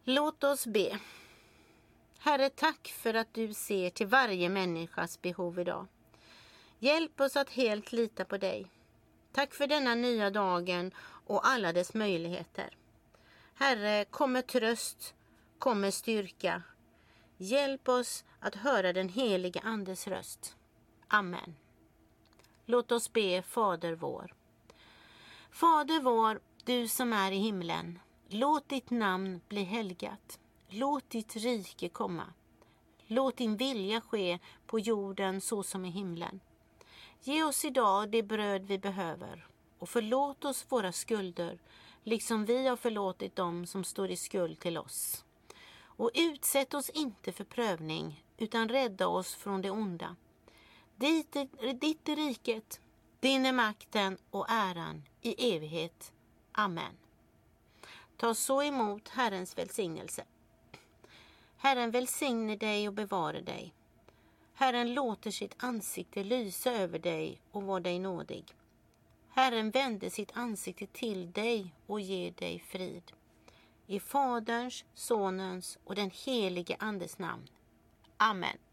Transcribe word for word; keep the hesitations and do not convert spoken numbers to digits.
Låt oss be. Herre, tack för att du ser till varje människas behov idag. Hjälp oss att helt lita på dig. Tack för denna nya dagen och alla dess möjligheter. Herre, kom med tröst, kom med styrka. Hjälp oss att höra den helige Andes röst. Amen. Låt oss be Fader vår. Fader vår, du som är i himlen. Låt ditt namn bli helgat. Låt ditt rike komma. Låt din vilja ske på jorden så som i himlen. Ge oss idag det bröd vi behöver och förlåt oss våra skulder liksom vi har förlåtit dem som står i skuld till oss. Och utsätt oss inte för prövning utan rädda oss från det onda. Dit är, ditt är riket, din är makten och äran i evighet. Amen. Ta så emot Herrens välsignelse. Herren välsigne dig och bevara dig. Herren låter sitt ansikte lysa över dig och vara dig nådig. Herren vände sitt ansikte till dig och ger dig frid. I Faderns, Sonens och den helige Andes namn. Amen.